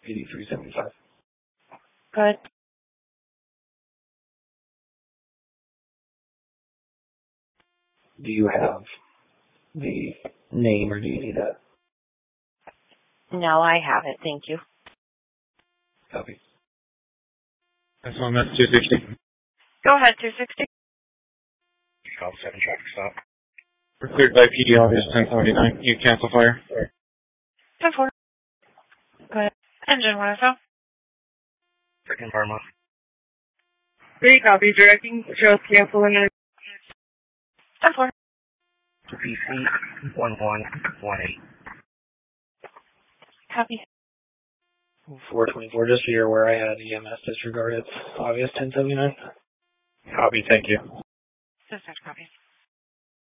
8375. Good. Do you have the name or do you need that? No, I have it. Thank you. Copy. That's on that 260. Go ahead, 260. Call 7 traffic stop. We're cleared by PD August 1079. You cancel fire. 10-4. Go ahead. Engine 1SO. Freaking Burma. 3 copy. Directing shows canceling it. 10-4. PC 1118. Copy. 424, just so you're aware, I had EMS disregarded August 1079. Copy, thank you. Dispatch copy.